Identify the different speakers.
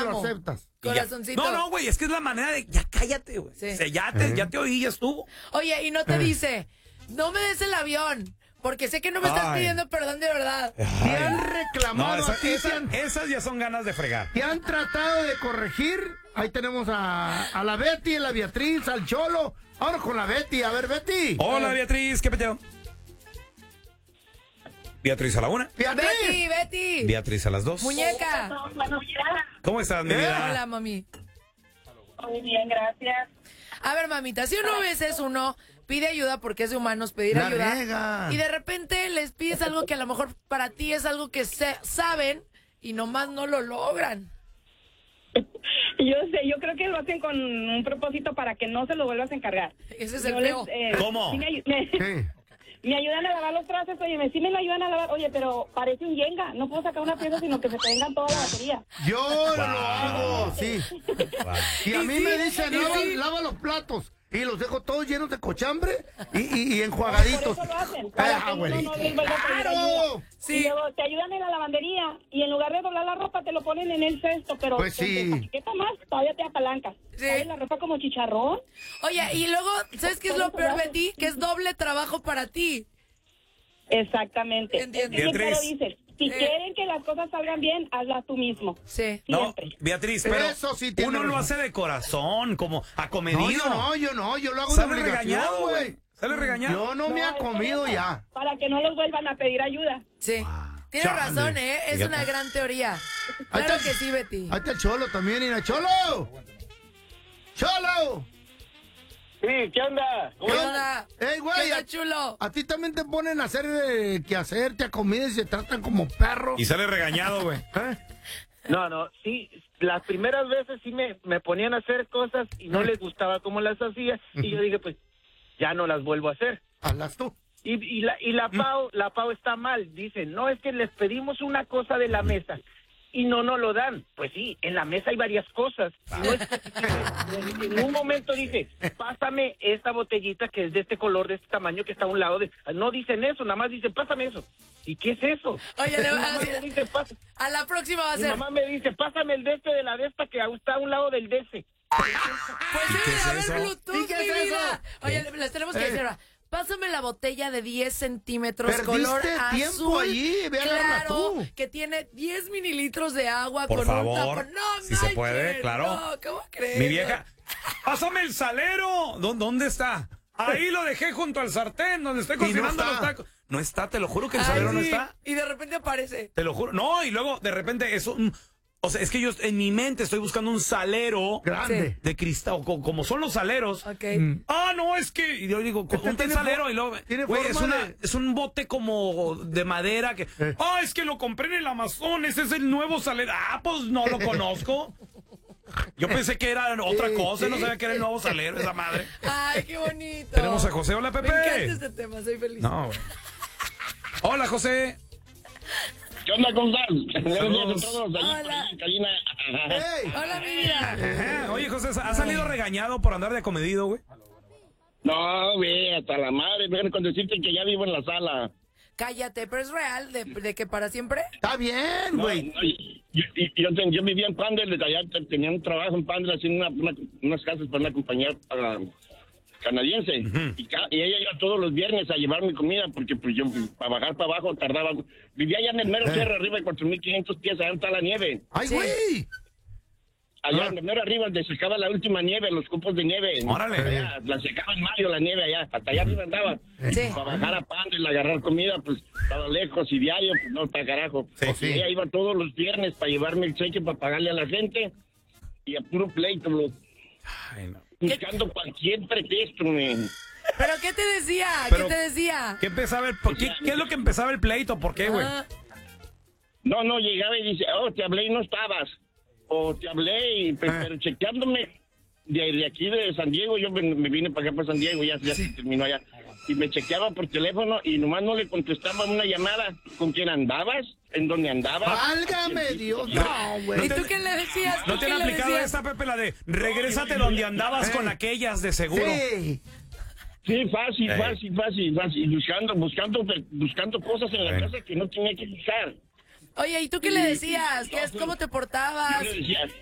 Speaker 1: lo aceptas.
Speaker 2: Corazoncito.
Speaker 3: No, güey, es que es la manera de, ya cállate, güey.
Speaker 2: Sí.
Speaker 3: O sea, ya te oí, ya estuvo.
Speaker 2: Oye, y no te dice, no me des el avión, porque sé que no me estás pidiendo perdón de verdad.
Speaker 1: Te han reclamado a ti,
Speaker 3: esas ya son ganas de fregar.
Speaker 1: te han tratado de corregir. Ahí tenemos a la Betty, a la Beatriz, al Cholo. Ahora con la Betty. A ver, Betty.
Speaker 3: Hola, Beatriz, ¿qué peteo? Beatriz a la 1.
Speaker 2: Betty.
Speaker 3: Beatriz a las 2.
Speaker 2: Muñeca.
Speaker 3: ¿Cómo estás, mi vida?
Speaker 2: Hola, mami.
Speaker 4: Muy bien, gracias.
Speaker 2: A ver, mamita, si uno a veces uno pide ayuda porque es de humanos pedir
Speaker 1: La
Speaker 2: ayuda
Speaker 1: riegan.
Speaker 2: y de repente les pides algo que a lo mejor para ti es algo que saben y nomás no lo logran.
Speaker 4: Yo sé, yo creo que lo hacen con un propósito para que no se lo vuelvas a encargar.
Speaker 2: Ese es el
Speaker 4: Yo
Speaker 2: feo.
Speaker 3: ¿Cómo?
Speaker 4: sí
Speaker 1: Sí.
Speaker 4: me ayudan a lavar los trastes, oye, sí me lo ayudan a lavar, oye, pero parece un yenga, no puedo sacar una pieza sino que se te vengan toda la batería.
Speaker 1: Yo lo hago, sí. Y a mí me dicen, lava los platos. Y los dejo todos llenos de cochambre y enjuagaditos.
Speaker 4: Por eso lo hacen, para que uno no les vuelva a pedir ayuda.
Speaker 1: ¡Claro!
Speaker 2: Sí.
Speaker 4: Y luego te ayudan en la lavandería y en lugar de doblar la ropa te lo ponen en el cesto, pero
Speaker 1: Pues sí.
Speaker 4: ¿qué más? Todavía te apalancas.
Speaker 2: Sí.
Speaker 4: ¿Sabes la ropa como chicharrón?
Speaker 2: Oye, y luego, ¿sabes qué es lo peor, Betty? Que es doble trabajo para ti.
Speaker 4: Exactamente.
Speaker 2: Entiendo.
Speaker 4: Siempre lo
Speaker 3: Beatriz.
Speaker 4: dices. Si quieren que las cosas salgan bien, hazlas tú mismo.
Speaker 2: Sí.
Speaker 3: No,
Speaker 4: Siempre.
Speaker 3: Beatriz, pero
Speaker 1: Eso sí tiene
Speaker 3: uno lo
Speaker 1: razón.
Speaker 3: hace de corazón, como acomedido.
Speaker 1: Yo lo hago de
Speaker 3: Sale
Speaker 1: obligación,
Speaker 3: regañado,
Speaker 1: güey.
Speaker 3: güey. Sale regañado.
Speaker 1: Yo no me ha
Speaker 4: es por
Speaker 1: comido
Speaker 4: eso,
Speaker 1: ya.
Speaker 4: Para que no los vuelvan a pedir ayuda.
Speaker 2: Sí. Tienes
Speaker 1: Chale.
Speaker 2: razón, ¿eh? Es
Speaker 3: Fíjate.
Speaker 2: una gran teoría.
Speaker 1: Ahí
Speaker 2: Claro
Speaker 1: está-
Speaker 2: que sí, Betty.
Speaker 1: Ahí está el Cholo también, mira. ¡Cholo! ¡Cholo!
Speaker 5: Sí, ¿qué onda?
Speaker 2: ¿Qué onda?
Speaker 1: ¡Ey,
Speaker 2: ¿Qué
Speaker 1: güey!
Speaker 2: onda, chulo?
Speaker 1: A ti también te ponen a hacer que hacerte a comida y se tratan como perros.
Speaker 3: Y sale regañado, güey.
Speaker 1: ¿Eh?
Speaker 5: No, sí, las primeras veces sí me ponían a hacer cosas y no les gustaba cómo las hacía y yo dije, pues, ya no las vuelvo a hacer.
Speaker 1: Hazlas tú.
Speaker 5: Y la Pau está mal, dice, no, es que les pedimos una cosa de la mesa y no nos lo dan. Pues sí, en la mesa hay varias cosas. No es que- en un momento dice, pásame esta botellita que es de este color, de este tamaño, que está a un lado de... No dicen eso, nada más dicen, pásame eso. ¿Y qué es eso?
Speaker 2: Oye, le voy a
Speaker 5: Mi mamá
Speaker 2: decir-
Speaker 5: me dice,
Speaker 2: A la próxima va a
Speaker 5: mi
Speaker 2: ser.
Speaker 5: mamá me dice, pásame el de este de la de esta que está a un lado del de ese.
Speaker 2: Pues
Speaker 3: ¿Y qué
Speaker 2: debe
Speaker 3: es
Speaker 2: de haber
Speaker 3: eso?
Speaker 2: Bluetooth,
Speaker 1: ¿Y qué
Speaker 2: mi
Speaker 1: es eso?
Speaker 2: vida. Oye, les tenemos que decir ahora. Pásame la botella de 10 centímetros,
Speaker 1: Perdiste
Speaker 2: color
Speaker 1: tiempo
Speaker 2: azul.
Speaker 1: allí, ve a agarrarla
Speaker 2: Claro,
Speaker 1: tú.
Speaker 2: que tiene 10 mililitros de agua
Speaker 3: Por
Speaker 2: con
Speaker 3: favor,
Speaker 2: un tapón. No,
Speaker 3: si se
Speaker 2: manches,
Speaker 3: puede, claro.
Speaker 2: No, ¿cómo crees?
Speaker 3: Mi vieja, pásame el salero. ¿Dónde está? Ahí lo dejé junto al sartén donde estoy
Speaker 1: Y no
Speaker 3: cocinando
Speaker 1: está.
Speaker 3: los tacos. No está, te lo juro que el
Speaker 2: Ay,
Speaker 3: salero no
Speaker 2: sí,
Speaker 3: está.
Speaker 2: Y de repente aparece.
Speaker 3: Te lo juro. No, y luego de repente eso... O sea, es que yo en mi mente estoy buscando un salero
Speaker 1: Grande.
Speaker 3: de cristal, como son los saleros.
Speaker 2: Ok.
Speaker 3: No, es que... Y yo digo,
Speaker 1: Este
Speaker 3: un
Speaker 1: tiene
Speaker 3: salero y luego...
Speaker 1: tiene
Speaker 3: Güey,
Speaker 1: forma de-
Speaker 3: es un bote como de madera que... Es que lo compré en el Amazon, ese es el nuevo salero. Pues no lo conozco. Yo pensé que era otra cosa, no sabía que era el nuevo salero, esa madre.
Speaker 2: Ay, qué bonito.
Speaker 3: Tenemos a José. Hola, Pepe.
Speaker 2: Me encanta este tema, soy feliz.
Speaker 3: No, güey. Hola, José.
Speaker 5: ¿Qué onda, ¿cómo estás?
Speaker 3: Saludos.
Speaker 2: Hola.
Speaker 1: ¡Ey!
Speaker 2: Hola, mi vida.
Speaker 3: Ajá. Oye, José, ¿has salido regañado por andar de acomedido, güey?
Speaker 5: No, güey, hasta la madre, déjame con decirte que ya vivo en la sala.
Speaker 2: Cállate, pero es real de que para siempre.
Speaker 1: Está bien, güey.
Speaker 5: No, yo vivía en Pandel, allá tenía un trabajo en Pandel, haciendo unas casas para una compañía canadiense. Y ella iba todos los viernes a llevarme comida, porque pues yo para bajar para abajo tardaba. Vivía allá en el mero cerro, arriba de 4.500 pies, allá está la nieve.
Speaker 1: ¡Ay,
Speaker 2: Sí.
Speaker 1: güey!
Speaker 5: Allá en el mero arriba, donde se secaba la última nieve, los cupos de nieve.
Speaker 3: Órale.
Speaker 5: Allá, la secaba en mayo la nieve allá, hasta allá arriba andaba.
Speaker 2: Sí.
Speaker 5: Para bajar a Pandel, agarrar comida, pues estaba lejos y diario, pues no, para carajo.
Speaker 3: Sí,
Speaker 5: Y
Speaker 1: sí.
Speaker 5: ella iba todos los viernes para llevarme el cheque para pagarle a la gente y a puro pleito, bro,
Speaker 3: Ay, no.
Speaker 5: buscando cualquier pretexto, men.
Speaker 2: ¿Pero qué te decía?
Speaker 3: Pero-
Speaker 2: ¿Qué te decía?
Speaker 3: ¿Qué empezaba ¿Qué es lo que empezaba el pleito? ¿Por qué, güey?
Speaker 2: Ah,
Speaker 5: No, llegaba y dice, te hablé y no estabas. O te hablé, pero chequeándome de aquí de San Diego, yo me vine para acá para San Diego, ya se terminó allá. Y me chequeaba por teléfono y nomás no le contestaba una llamada. ¿Con quién andabas? ¿En dónde andabas?
Speaker 1: ¡Válgame Dios! No, güey.
Speaker 2: ¿Y tú qué le decías?
Speaker 3: ¿No
Speaker 2: ¿Tú
Speaker 3: te
Speaker 2: qué
Speaker 3: han
Speaker 2: le
Speaker 3: aplicado
Speaker 2: decías?
Speaker 3: esta, Pepe, la de regrésate donde andabas con aquellas de seguro?
Speaker 1: Sí.
Speaker 5: Sí, fácil. Buscando cosas en la
Speaker 3: Bueno.
Speaker 5: casa que no tenía que buscar.
Speaker 2: Oye, ¿y tú qué le decías? ¿Cómo te portabas?
Speaker 5: Yo le decía,